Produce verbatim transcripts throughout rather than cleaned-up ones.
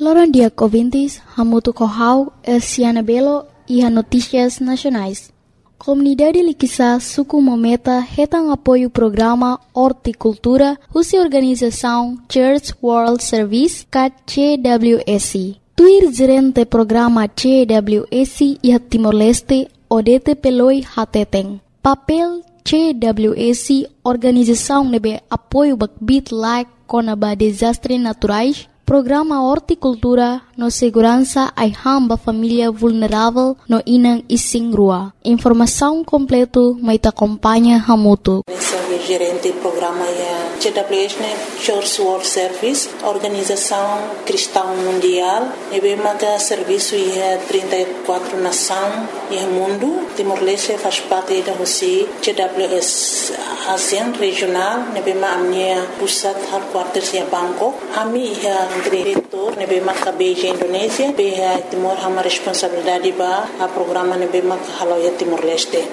Loran dia ouvintes, hamutu kohau, Elsiana Belo e a Notícias Nacionais. Comunidade Liquiçá Suku Mometa retang apoio programa Horticultura, Russa Organização Church World Service, C W S. Tuir gerente programa C W S e Timor-Leste, Odete Peloi Hateteng. Papel C W S, organização nebe apoio bakbit like conaba desastres naturais, programa Horticultura no segurança ai hamba família vulnerável no inang ising rua. Informação completo mai ta acompanha hamutu. Gerente do programa é C W S, Church World Service, Organização Cristã Mundial, e bem maga serviço é trinta e quatro nações e mundo. Timor-Leste faz parte da Rússia, C W S ASEAN regional, e bem maga minha pusat headquarters é Bangkok. Ami é diretor, e bem maga Beijing Indonésia, bem Timor hama responsabilidade ba a programa e bem maga halau é Timor-Leste.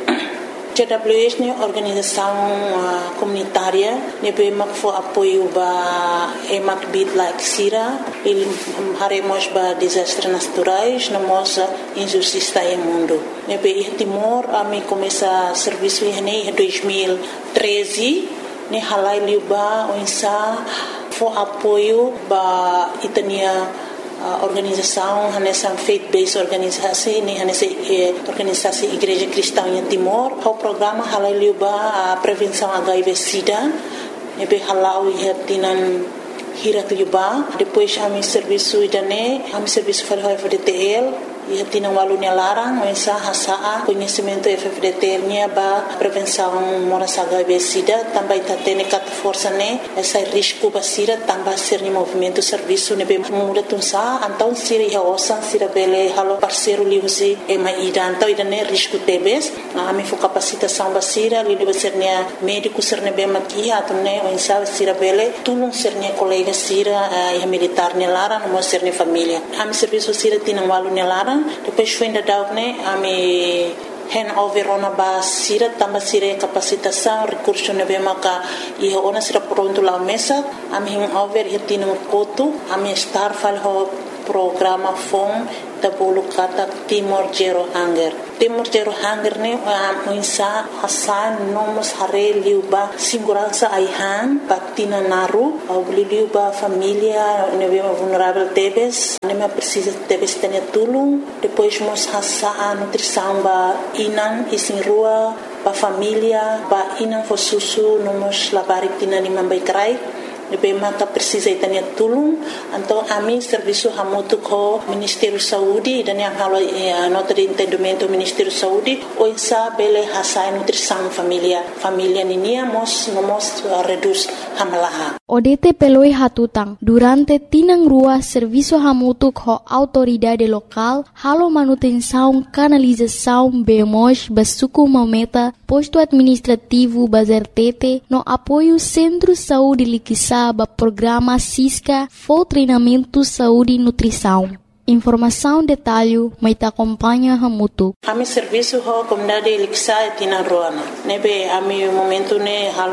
C W S é organização uh, comunitária, nebe mak fo apoio ba emak bit like sira, il haremos ba desastres naturais, namos injustiça em mundo. Nebe i Timor ami começa serviço em dois mil e treze, ne halai liuba oinsa fo apoio ba itania Uh, organização, nessa faith-based organização, nessa eh, organização Igreja Cristã em Timor, o programa halaliuba a prevenção H I V/SIDA, nebe halau ia tinan hirat liuba, depois a mi serviço idane, a mi serviço fal F D T L, ia tinan walunya larang, mensa hasaa conhecimento F D T L nya ba prevenção moras H I V/SIDA, também tá tendo cat força né, essa risco basira também ser ni movimento serviço nebe muda tunsa, então sira ia osan sira bele halo parceiro liusi e mai ida, então ida né risco tebes, a mi fo capacitação basira li liu ser nia médico ser nebe makia atune o insa sira bele tulung ser nia colega sira ia militar nia lara no ser nia família, a mi serviço sira tinan walu nia lara. Depois foi ainda dar né a me hand over ona ba sira tamba sira capacitação recurso nebe maka e ona sira pronto lá mesa a me hand over e tino koto a me star fal ho programa fon da bolu kata Timor Zero Hunger. Timor Zero Hunger ne a insa hasan nomos hare liuba segurança aihan patina naru au liuba família nebe vulnerável tebes neme precisa tebes tenia tulung depois mos hasa a nutrição ba inan isin rua ba família ba inan fo susu nomos labarik tina ni mambai krai nebe mata precisa itania tulung então a mi serviço hamutu ko Ministério Saúde dan yang halo nota de entendimento Ministério Saúde o insa bele hasai nutrição família família ninia mos nomos reduz hamalaha Odete peloi hatutang durante tinang rua serviço hamutu ko autoridade local halo manutenção canalização bemos basuku mometa posto administrativo bazertete no apoio Centro Saúde Liquiçá ba programa Cisca for treinamento saúde e nutrição. Informação detalhe mai ta acompanha hamutu. Ami serviço ho comunidade Liquiçá tina roana. Nebe ami momento ne halo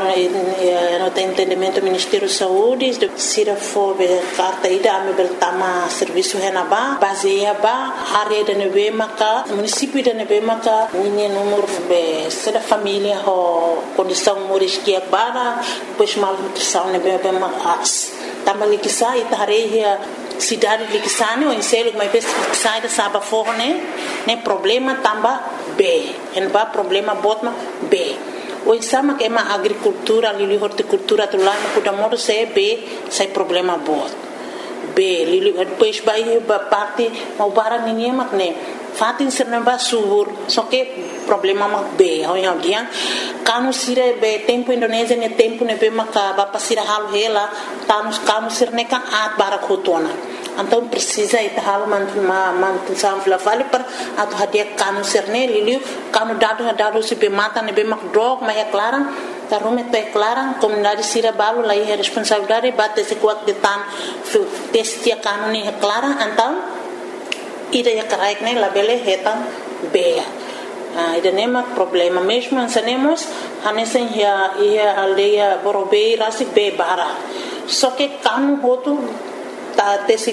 no entendimento Ministério Saúde de sira fo be carta ida ami bertama serviço henaba baseia ba área de nebe maka município de nebe maka ni número be sira família ho condição moris que bara pois mal nutrição nebe be mas tama Liquiçá itareia cidade de Liquiçá o enselo mas sai da saba forne né problema tamba B en ba problema botma B o exama que é uma agricultura ali horticultura do lá no Kudamoro se B sai problema bot B li depois vai ba parte mau barang ninguém mak né fatin serna ba subur só que problema mak B ao yang dia kanu sire be tempo Indonésia ne tempo ne be maka ba pasira hal hela tanus kanu sirne ka at barakotona então precisa ita hal man man sam fla vale per atu hadia kanu sirne liliu kanu dado dado se be mata ne be mak drog ma é clara ta rume te clara comunidade sira balu lá é responsabilidade bate se kuat de tan testia kanu ne clara então ida ya karaik ne labele hetan be Ah, ida nema problema mesmo ansanemos hanesen ya ia aldeia borobei rasi be bara só que kanu hotu ta tesi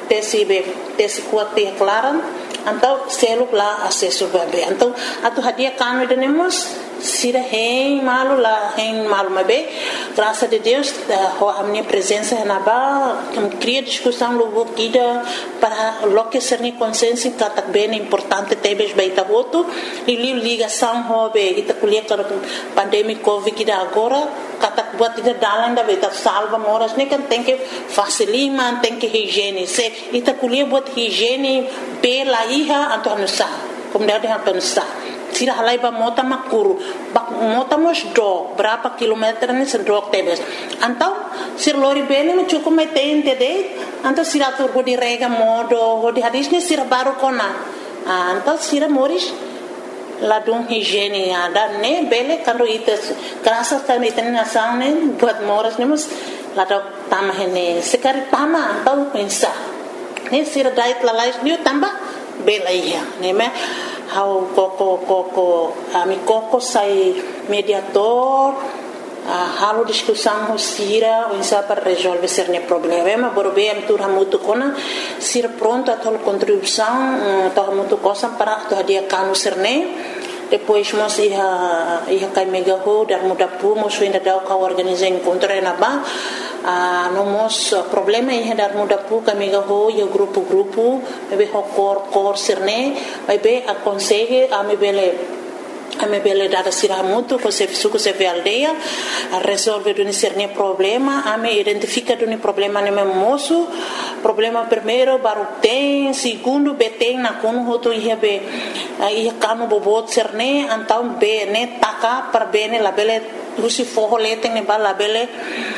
tesi be tesi kuat te klaran então selo lá acesso bebê então atu hadia kanu denemos sira hein malu lá hein malu mabe graças a Deus a minha presença na ba cria discussão logo kida para lo que ser ni consciência que bem importante tebes baita voto e ligação hobe ita kulia para pandemia covid kida agora kata buat ida dalang da beta salva moras ne kan tem que facilima tem que higiene se ita kulia buat higiene pela iha anto anusa como deve anusa tira halai ba mota makuru ba mota mos do berapa kilometer ni sedok tebes antau sir lori bene me cukup me tente de antau sira tur go di rega modo go di hadis ni sira baru kona antau sira moris ladung higiene ada ne bele kando ites kerasa kan iten nasang ne buat moras ni mus ladok tamah ne sekari tama antau pensa ne sira diet lalais ni tambah bela iya ne me how koko koko ami koko sai mediator uh, halo discussão hosira o insa para resolver cerne problema borbe am tur hamutu kona sir pronto a tol contribuição to hamutu cosa para to dia kanu cerne depois mos ia ia kai mega ho dar muda pu mos ainda dá o organizar encontro na ba a no mos problema ia dar muda pu kai mega ho e grupo grupo be ho cor cor cerne vai be aconselhe a me bele a me bele dada sira muito com se suco se ve aldeia a resolve do cerne problema a me identifica do problema no meu moço problema primeiro baru tem segundo beteng na kono hoto ia be ia kanu bobot cerne antau be ne taka per bene la bele rusi forro leteng ne bala bele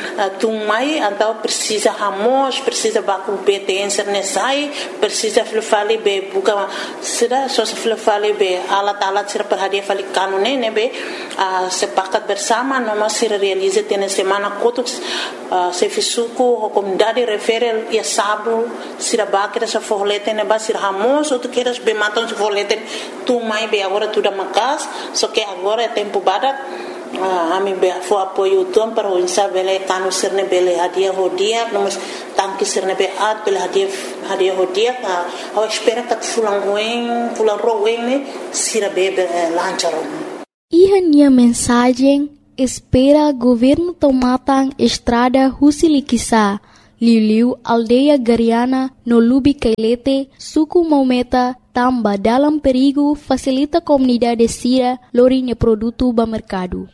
tumai antau precisa hamos precisa baku beteng cerne sai precisa flufali be buka sida so flufali be alat alat sir per hadia fali kanu ne ne be sepakat bersama noma sir realize tene semana kotus se fisuko comunidade referel ia sabu sira bakira sa forro leteng ne ba sir hamos ou tu queres be matam se forro leteng tu mai be agora tudo macas só que agora é tempo badat a mim be fo apoio tom para o insa bele kanu sirne bele hadia hodia nós tanque sirne be at bele hadia hadia hodia a espera que fulan ruim fulan ruim ne sira bebe lancharon e a mensagem espera governo tomatan estrada Husilikisa Liu aldeia Gariana no Lubi Kailete suku Maumeta tamba dalam perigo facilita comunidade sira lorinya produto ba mercado.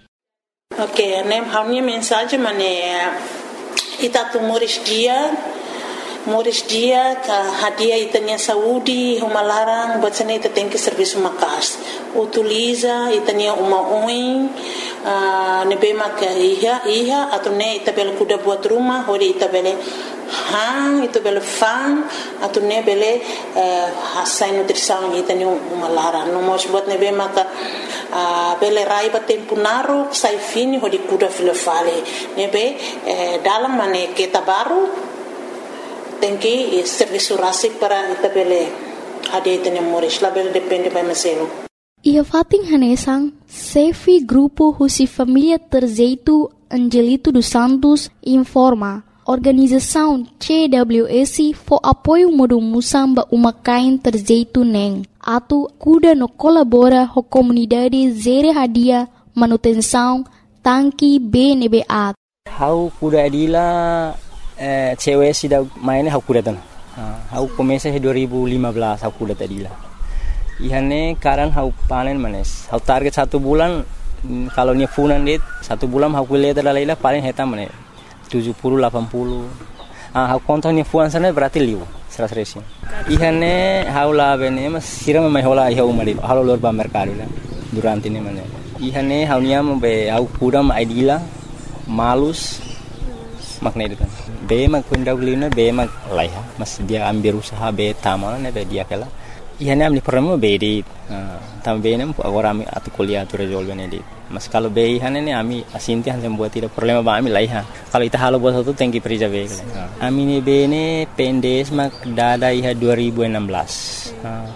Ok, né, a minha mensagem mané ita tu moris dia moris dia ka hadia itanya saúde uma larang buat sana ita tem que serviço makas utiliza itanya uma oin nebe maka iha iha atau ne ita bel kuda buat rumah hori ita bele hang itu bele fan atau ne bele hasai nutrição itanya uma larang no mos buat nebe maka bele rai ba tempo naro sai fini hori kuda filofale nebe dalam mane kita baru tem que serviço rásico para itabele hadia itanya moris label depende by maselo. Ia fating hanesang Sefi Grupo Husi Família Terzeito Angelito dos Santos informa organização C W S for apoio modo musamba uma kain terzeito neng atu kuda no colabora ho comunidade zere hadia manutenção tanki B N B A. How kuda adila Eh, cewek sudah mainnya aku datang. Aku komesa dua ribu lima belas aku datang tadi lah. Ihane karan aku panen manes. Aku target satu bulan kalau nya funan dit satu bulan aku lihat adalah lah paling hetam manes tujuh puluh delapan puluh. Ah aku kontonnya fuan sana berarti liu seratus resi. Ihane aku lah bene mas siram mai hola iha umari. Halo lor ba mercado lah. Durante ini manes. Ihane aku nya be aku kuram idila malus makna itu kan. Be mag kunda ulina be mag laiha mas dia ambil usaha be tamana ne be dia kala ihane amli problema be di tam be nem agora ami atu kuliah tu resolve ne di mas kalau be ihane ne ami asinti han sem buat tidak problema ba ami laiha kalau ita halo buat satu tengki perija be kala ami ne be ne pendes mag dada iha dua ribu enam belas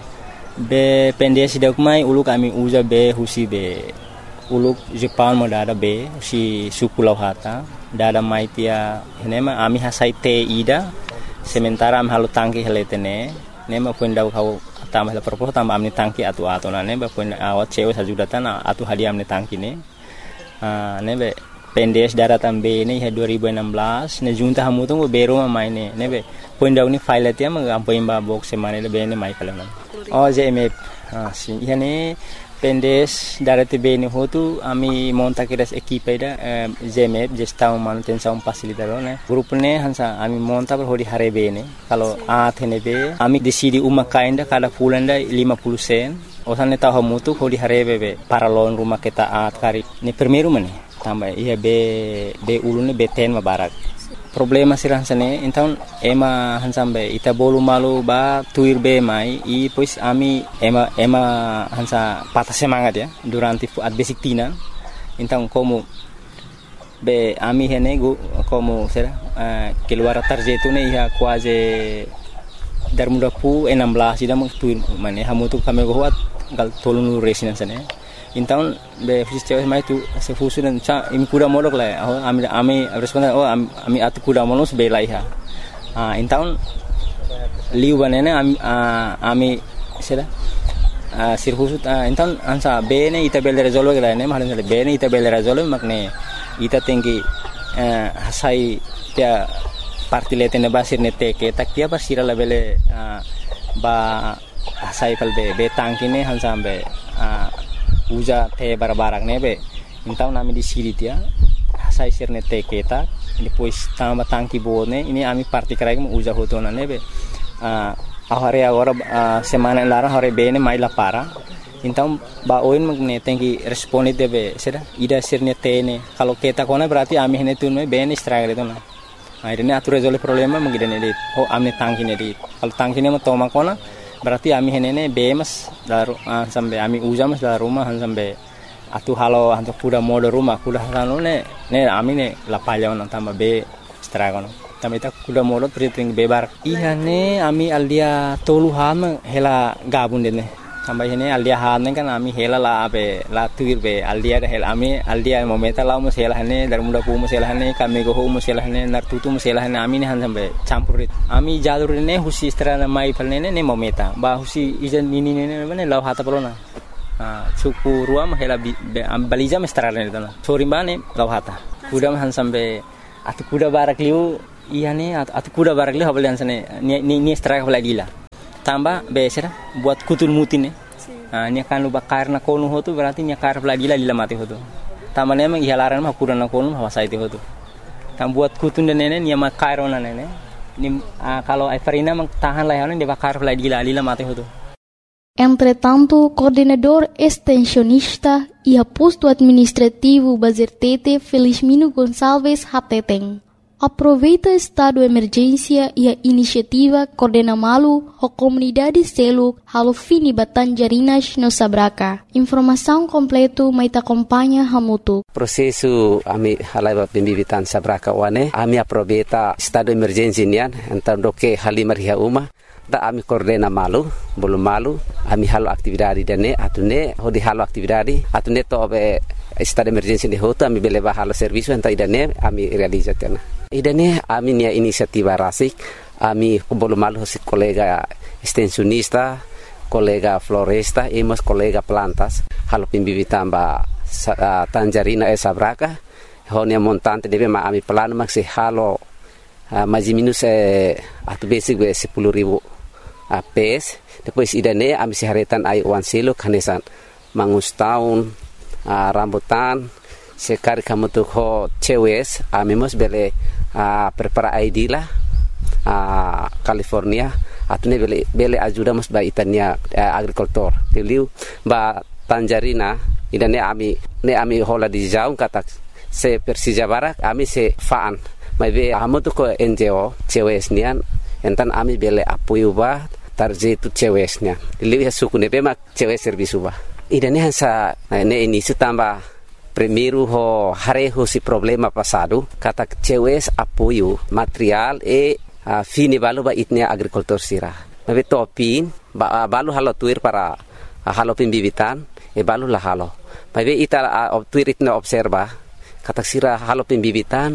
be pendes dak mai uluk ami uza be husi be uluk Jepang mo dada be si suku lauhata dada mai tia henema ami hasai te ida sementara am halu tangki heletene ne ma punda kau tambah la propos tambah amni tangki atu atu na ne ba punda awat cewe sajudatan atu hadiah amni tangki ne ah ne be pendes daratan be ne dua ribu enam belas ne junta hamu tu bero ma mai ne ne be punda uni file tia ma am poimba box semane le be ne mai kala oh J M F ah si yani pendes darate be ne hotu ami monta kiras equipe da J M F gestão manutenção facilitador ne grupo ne hansa ami monta per hodi hare be ne kalau a thene be ami decidi uma kainda kada pulanda lima puluh sen osan ne tahu mutu hodi hare be para lon rumah kita at kari ne primeiro mane tambah iya be be ulune be ten ma barak problema sirang sane então ema hansambe ita bolu malu ba tuir be mai i pois ami ema ema hansa patah semangat ya durante at basic tina então como be ami hene go como será uh, keluar tarjetu ne ia quase dar muda pu enam belas ida meng tuir mane hamu tu kami go wat gal tolunu resina sane então be fusis cewek mai tu se fusu dan cha imi kuda modok la oh ami ami responden oh ami atu kuda monos be lai ha ah então liu banene ami ami sera ah sir fusu então ansa be ne ita bel resolve la ne mahan le be ne ita bel resolve makne ita tinggi hasai dia parti letene basir ne teke tak dia basira la bele ba hasai pal be be tangkine hansa be uja te barbarak nebe então nami di siri dia sai sirne te keta depois tamba tangki bone ini ami parti karai mu uja hotona nebe ah ahare agora semana lara hore bene mai la para então ba oin magne tengi responde debe sera ida sirne tene kalau keta kona berarti ami hene tun me bene stragre tona akhirnya atu resolve problema mengidane dit oh amne tangki ne dit kalau tangki ne toma kona berarti ami henene bemas daru uh, sampai ami ujamas dalam rumah sampai atu halo hantu kuda mode rumah kuda halo ne ne ami ne lapalya on tambah be stragono tambah ita kuda mode priting bebar iya ne ami aldia tolu ham hela gabun dene tambah hene aldia han kan ami hela la be la tuir be aldia hel ami aldia momenta la mo hela hene dar muda pu mo hela hene kami go mo hela hene nar tutu mo hela hene ami ne han sampai campurit ami jalur ne husi strana mai palne ne momenta ba husi ijan nini ne ne law hata pelona ah suku ruam hela baliza mestrana ne tana sorimbane law hata kuda han sampai atu kuda barak liu iya ne atu kuda barak liu habalian sane ni ni straka baladila tambah besera buat kutul mutin ne ah nya kan lu bakar na konu hotu berarti nya kar pladila lila mati hotu tamane emang ihalaran mah kuda na konu hawa saiti hotu tam buat kutun dan nene nya makar ona nene ni ah, kalau Everina mang tahan lah dia bakar pladila lila mati hotu. Entretanto, coordenador extensionista e aposto administrativo Bazertete Felizmino Gonçalves Hateteng aproveita estado de emergência e a iniciativa Coordena Malu a comunidade selo halo fini Batanjarinas no Sabraca. Informação completo mai te acompanha Hamutu. Prosesu ami halai pembibitan Sabraca wane ami aproveita estado de emergência nian então doke halimar hia uma da ami Coordena Malu belum malu ami halo aktividade dane atune hodi halo aktividade atune to be estado de emergência de hoto ami beleva halo serviço então idane ami realizatena. Idane ami nia inisiativa rasik ami belum malu si kolega extensionista kolega floresta emos kolega plantas halo pembibitan ba uh, Tanjarina e Sabraca honia montante debe ma ami plan maksi halo uh, maji minus e atu basic be sepuluh ribu uh, pes depois idane ami siharetan ai wan silo kanesan mangus tahun uh, rambutan sekar kamu tuh ho cewes ami mos bele uh, prepara I D lah uh, California atune bele bele ajuda mos ba itania uh, agricultor tiliu ba Tanjarina idane ami ne ami hola di jaung kata se Persija Barak ami se faan mai be amu tuh ko N G O cewes nian entan ami bele apoio ba tarjetu cewesnya tiliu ya suku ne be mak cewes servisu ba idane hansa ne ini sutamba primeiro ho hareho si problema passado kata cewes apoio material e uh, fini balu ba itnia agricultor sira mabe topin ba uh, balu halo tuir para uh, halo pembibitan e balu la halo mabe ita uh, tuir itna observa kata sira halo pembibitan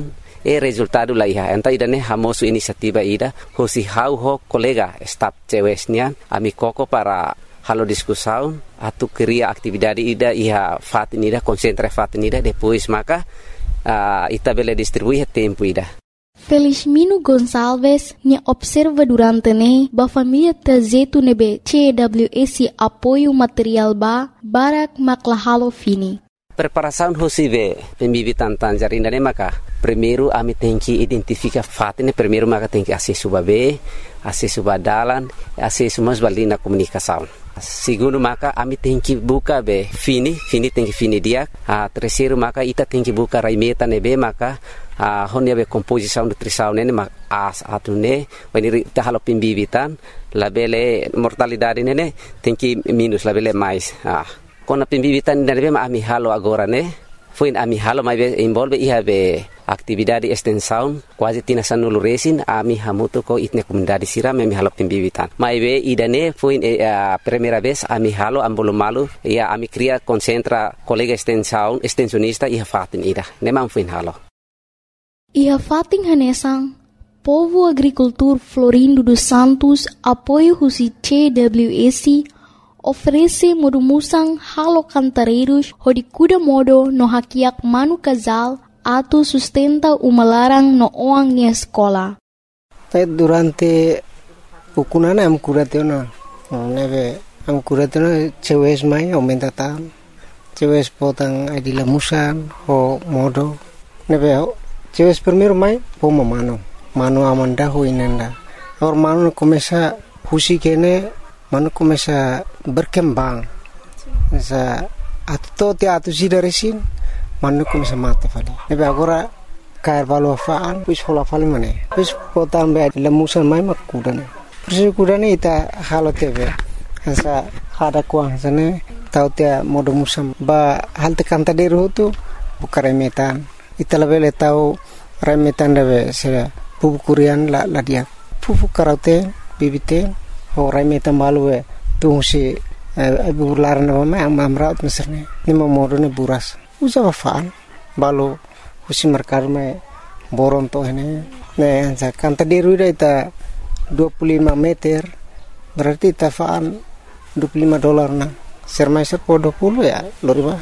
E resultado la iha. Enta ida ne hamosu inisiativa ida. Hosi hau ho kolega staf cewesnian. Ami koko para halo diskusaun. Atu keria aktividade ida iha fatin ida. Konsentra fatin ida. Depois maka uh, ita bele distribuir tempo ida. Felizmino Gonçalves ne observa durante ne ba família tazetu nebe C W S apoio material ba barak maklahalo fini. Preparação hosive pembibitan tanjarina ne maka primeiro ami tem que identificar fato ne primeiro maka tem que acesso babe acesso badalan acesso mas balina comunicação. Segundo maka ami tem que buka be fini fini tem que fini dia. A terceiro maka ita tem que buka raimeta nebe maka a honia be composição nutrição ne mak as atune wani ta halo pembibitan labele mortalidade ne tem que minus labele mais. Ah Kona pembibitan nebe ma ami halo agora ne foi ami halo mai be involve iha be aktividade extensão quase tina sanulu resin ami hamuto ko itne comunidade siram ami halo pembibitan mai be idane foi a primeira vez ami halo ambolo malu ia ami cria concentra colega extensão extensionista iha fatin ida ne mam foi halo iha fatin hanesang Povo Agricultor Florindo dos Santos apoio husi C W S oferece modumusang halo cantareiros hodi kuda modo no hakiak manu casal atu sustenta umalarang no oang ni escola. Durante ukunana am kuratena neve am kuratena cewes mai aumenta tan cewes potang adila musan ho modo neve cewes primeiro mai pomo mano mano amanda ho inenda or mano começa husi kene mano começa berkembang sa atto te atu sida resin mano começa mata fali nebe agora cair valo faan pis hola fali mane pis potam be lemusan mai makudane pis kudane ita halo tebe sa hada kuang sane tau te modo musam ba hal te kanta deru tu bukare metan ita lebele tau remetan debe se pupu kurian la la dia pupu karate bibite Horai meta malu e tu si ibu laran apa mai am raut meserne ni momodo ne buras usa faan balu husi merkar mai boron to ini ne anza kanta deru ita dua puluh lima meter berarti ita faan dua puluh lima dolar na sermai serpo dua puluh ya loriba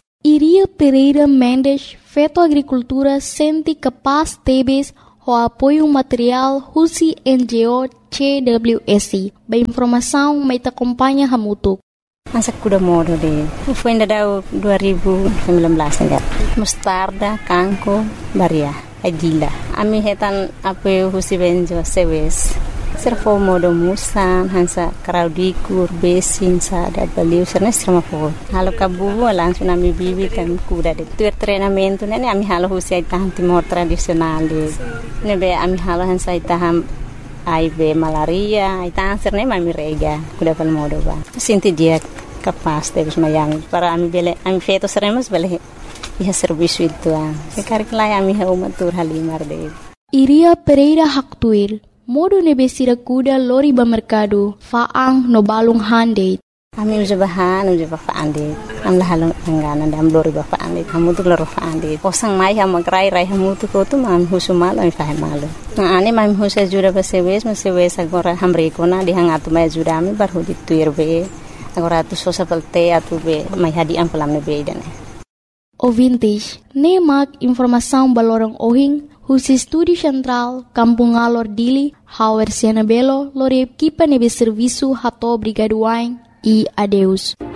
Iria Pereira Mendes Feto Agricultura senti capaz tebes o apoio material husi N G O C W S. Ba informação mai ta acompanha hamutuk. Masa kuda modo de. Foi ainda dau dua ribu sembilan belas enggak. Mustarda, kangko, baria, adila. Ami hetan apoio husi benjo sewes. Serfo modo musan hansa kraudikur besin sada baliu serna strama fo. Halo kabu langsung ami bibi kan kuda de. Tuer treinamento nene ami halo husi itahan timor tradisional de. Nebe ami halo hansa itaham I B malaria, itahan serne mami rega kuda pal modo ba. Sinti dia capaz de mayang para ami bele ami feto seremos bele iha serviço itu ah. Sekarang lai ami ha umatur halimar de. Iria Pereira Haktuir modo nebesira kuda lori ba mercado faang no balung hande. Ami uja bahan uja ba faande. Am lahalong angganan dam lori ba faande. Kamu tu loro faande. Osang mai ha magrai rai hamu tu ko tu mam husumal ami fahe malu. Na ani mam husa jura ba sewes ma sewes agora hamre ko na dihangatu mai jura ami bar hudi tuir be. Agora tu sosa pelte atu be mai hadi am pelam ne be dane. Ouvintes, ne mak informação balorang ohing Husi Estúdio Central, Kampung Alor Dili, Hauer Siana Belo, Lore Equipa Nebe Serviço Rato Brigaduain e adeus.